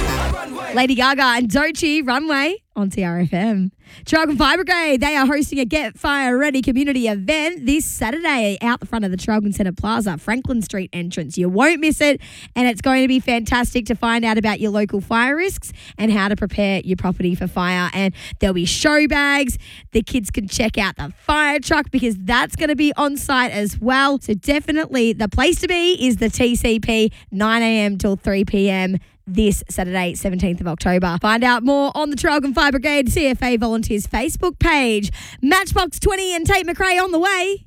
Lady Gaga and Doechii, Runway on TRFM. Traralgon Fire Brigade, they are hosting a Get Fire Ready community event this Saturday out the front of the Traralgon Centre Plaza, Franklin Street entrance. You won't miss it, and it's going to be fantastic to find out about your local fire risks and how to prepare your property for fire. And there'll be show bags. The kids can check out the fire truck because that's going to be on site as well. So definitely the place to be is the TCP, 9 a.m. till 3 p.m. this Saturday, 17th of October. Find out more on the Traralgon Fire Brigade CFA Volunteers Facebook page. Matchbox 20 and Tate McRae on the way.